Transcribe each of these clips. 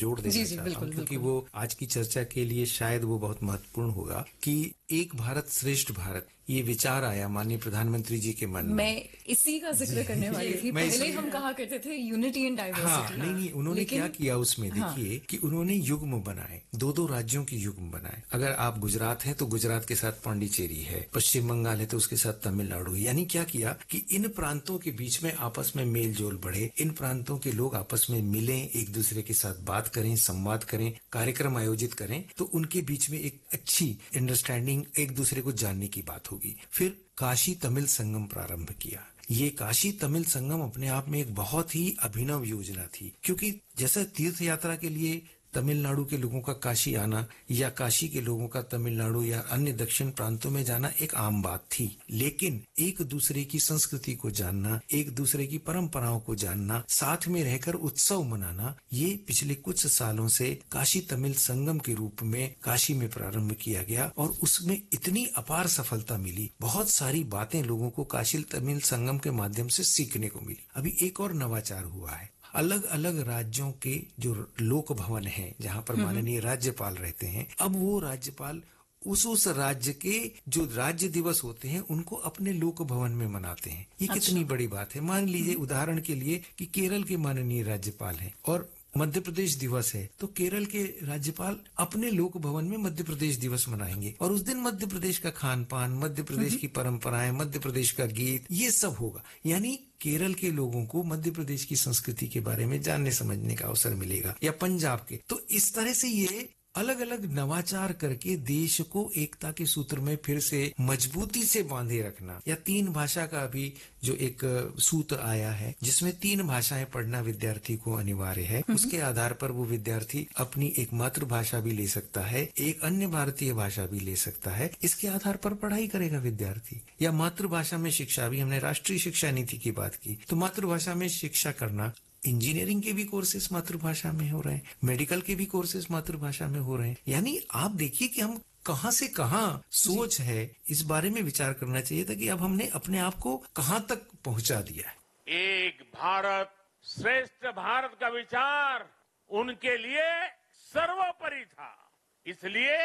जोड़ देना जी, चाहता हूँ, बिल्कुल, क्योंकि बिल्कुल। वो आज की चर्चा के लिए शायद वो बहुत महत्वपूर्ण होगा कि एक भारत श्रेष्ठ भारत, ये विचार आया माननीय प्रधानमंत्री जी के मन में। मैं इसी का जिक्र करने वाली थी। मैं पहले इसलिए हम कहा करते थे यूनिटी इन हाँ, डाइवर्सिटी। नहीं, उन्होंने क्या किया उसमें, देखिए कि उन्होंने युग्म बनाए, दो राज्यों की युग्म बनाए। अगर आप गुजरात हैं तो गुजरात के साथ पांडिचेरी है, पश्चिम बंगाल है तो उसके साथ तमिलनाडु है। यानी क्या किया कि इन प्रांतों के बीच में आपस में मेल जोल बढ़े, इन प्रांतों के लोग आपस में मिलें, एक दूसरे के साथ बात करें, संवाद करें, कार्यक्रम आयोजित करें, तो उनके बीच में एक अच्छी अंडरस्टैंडिंग, एक दूसरे को जानने की बात होगी। फिर काशी तमिल संगम प्रारंभ किया। ये काशी तमिल संगम अपने आप में एक बहुत ही अभिनव योजना थी, क्योंकि जैसा तीर्थ यात्रा के लिए तमिलनाडु के लोगों का काशी आना या काशी के लोगों का तमिलनाडु या अन्य दक्षिण प्रांतों में जाना एक आम बात थी, लेकिन एक दूसरे की संस्कृति को जानना, एक दूसरे की परंपराओं को जानना, साथ में रहकर उत्सव मनाना, ये पिछले कुछ सालों से काशी तमिल संगम के रूप में काशी में प्रारंभ किया गया और उसमें इतनी अपार सफलता मिली। बहुत सारी बातें लोगों को काशी तमिल संगम के माध्यम से सीखने को मिली। अभी एक और नवाचार हुआ है, अलग अलग राज्यों के जो लोक भवन हैं, जहां पर माननीय राज्यपाल रहते हैं, अब वो राज्यपाल उस राज्य के जो राज्य दिवस होते हैं उनको अपने लोक भवन में मनाते हैं। ये कितनी बड़ी बात है। मान लीजिए उदाहरण के लिए कि केरल के माननीय राज्यपाल हैं और मध्य प्रदेश दिवस है, तो केरल के राज्यपाल अपने लोक भवन में मध्य प्रदेश दिवस मनाएंगे और उस दिन मध्य प्रदेश का खान पान, मध्य प्रदेश की परंपराएं, मध्य प्रदेश का गीत, ये सब होगा। यानी केरल के लोगों को मध्य प्रदेश की संस्कृति के बारे में जानने समझने का अवसर मिलेगा, या पंजाब के। तो इस तरह से ये अलग अलग नवाचार करके देश को एकता के सूत्र में फिर से मजबूती से बांधे रखना, या 3 भाषा का भी जो एक सूत्र आया है जिसमें 3 भाषाएं पढ़ना विद्यार्थी को अनिवार्य है, उसके आधार पर वो विद्यार्थी अपनी एक मातृभाषा भी ले सकता है, एक अन्य भारतीय भाषा भी ले सकता है। इसके आधार पर पढ़ाई करेगा विद्यार्थी। या मातृभाषा में शिक्षा भी, हमने राष्ट्रीय शिक्षा नीति की बात की, तो मातृभाषा में शिक्षा करना, इंजीनियरिंग के भी कोर्सेज मातृभाषा में हो रहे हैं, मेडिकल के भी कोर्सेज मातृभाषा में हो रहे हैं। यानी आप देखिए कि हम कहां से कहां सोच है, इस बारे में विचार करना चाहिए था कि अब हमने अपने आप को कहां तक पहुंचा दिया है। एक भारत श्रेष्ठ भारत का विचार उनके लिए सर्वोपरि था। इसलिए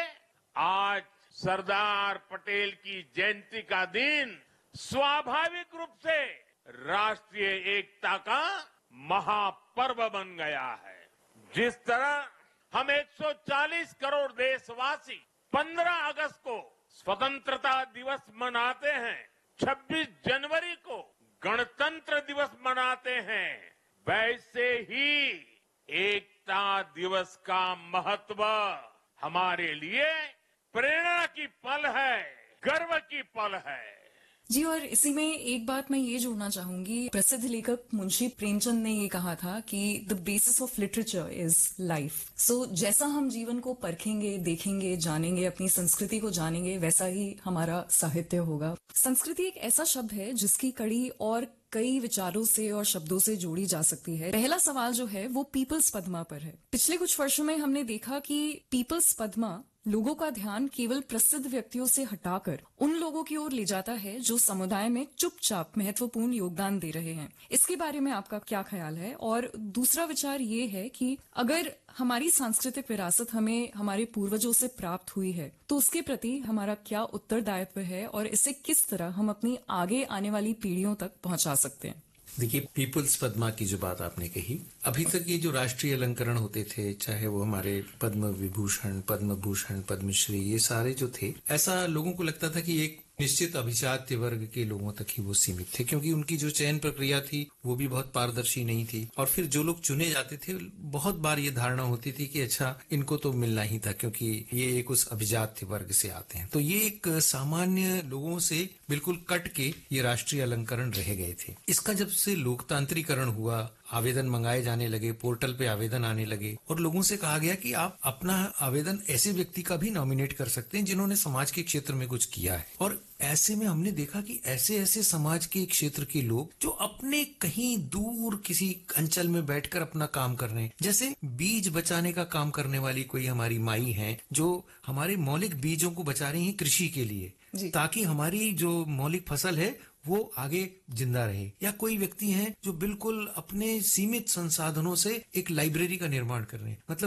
आज सरदार पटेल की जयंती का दिन स्वाभाविक रूप से राष्ट्रीय एकता का महापर्व बन गया है। जिस तरह हम 140 करोड़ देशवासी 15 अगस्त को स्वतंत्रता दिवस मनाते हैं, 26 जनवरी को गणतंत्र दिवस मनाते हैं, वैसे ही एकता दिवस का महत्व हमारे लिए प्रेरणा की पल है, गर्व की पल है। जी, और इसी में एक बात मैं ये जोड़ना चाहूंगी। प्रसिद्ध लेखक मुंशी प्रेमचंद ने ये कहा था कि the basis of literature is life. सो जैसा हम जीवन को परखेंगे, देखेंगे, जानेंगे, अपनी संस्कृति को जानेंगे, वैसा ही हमारा साहित्य होगा। संस्कृति एक ऐसा शब्द है जिसकी कड़ी और कई विचारों से और शब्दों से जोड़ी जा सकती है। पहला सवाल जो है वो पीपल्स पद्मा पर है। पिछले कुछ वर्षों में हमने देखा कि पीपल्स पद्मा लोगों का ध्यान केवल प्रसिद्ध व्यक्तियों से हटाकर उन लोगों की ओर ले जाता है जो समुदाय में चुपचाप महत्वपूर्ण योगदान दे रहे हैं। इसके बारे में आपका क्या ख्याल है? और दूसरा विचार ये है कि अगर हमारी सांस्कृतिक विरासत हमें हमारे पूर्वजों से प्राप्त हुई है तो उसके प्रति हमारा क्या उत्तरदायित्व है और इसे किस तरह हम अपनी आगे आने वाली पीढ़ियों तक पहुंचा सकते हैं? देखिए, पीपल्स पद्मा की जो बात आपने कही, अभी तक ये जो राष्ट्रीय अलंकरण होते थे, चाहे वो हमारे पद्म विभूषण, पद्म भूषण, पद्मश्री, ये सारे जो थे, ऐसा लोगों को लगता था कि एक निश्चित अभिजात्य वर्ग के लोगों तक ही वो सीमित थे, क्योंकि उनकी जो चयन प्रक्रिया थी वो भी बहुत पारदर्शी नहीं थी। और फिर जो लोग चुने जाते थे, बहुत बार ये धारणा होती थी कि अच्छा, इनको तो मिलना ही था क्योंकि ये एक उस अभिजात्य वर्ग से आते हैं। तो ये एक सामान्य लोगों से बिल्कुल कट के ये राष्ट्रीय अलंकरण रह गए थे। इसका जब से लोकतांत्रिकरण हुआ, आवेदन मंगाए जाने लगे, पोर्टल पे आवेदन आने लगे और लोगों से कहा गया कि आप अपना आवेदन ऐसे व्यक्ति का भी नॉमिनेट कर सकते हैं जिन्होंने समाज के क्षेत्र में कुछ किया है। और ऐसे में हमने देखा कि ऐसे ऐसे समाज के क्षेत्र के लोग जो अपने कहीं दूर किसी अंचल में बैठकर अपना काम कर रहे हैं, जैसे बीज बचाने का काम करने वाली कोई हमारी माई है जो हमारे मौलिक बीजों को बचा रही है कृषि के लिए, ताकि हमारी जो मौलिक फसल है वो आगे जिंदा रहे। या कोई व्यक्ति हैं जो बिल्कुल अपने सीमित संसाधनों से एक लाइब्रेरी का निर्माण कर रहे हैं। मतलब